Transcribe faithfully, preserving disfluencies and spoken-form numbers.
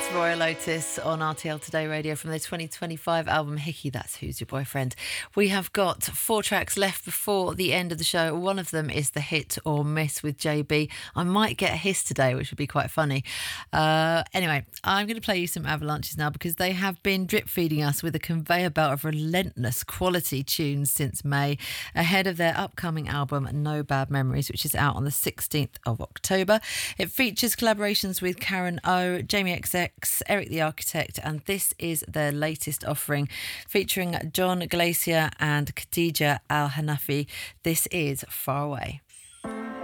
Royal Lotus on R T L Today Radio from their twenty twenty-five album Hickey, That's Who's Your Boyfriend. We have got four tracks left before the end of the show. One of them is the Hit or Miss with J B. I might get a hiss today, which would be quite funny. Uh, anyway, I'm going to play you some Avalanches now because they have been drip feeding us with a conveyor belt of relentless quality tunes since May, ahead of their upcoming album No Bad Memories, which is out on the sixteenth of October. It features collaborations with Karen O, Jamie X X, Eric the Architect, and this is their latest offering featuring John Glacier and Khadija Al Hanafi. This is Far Away.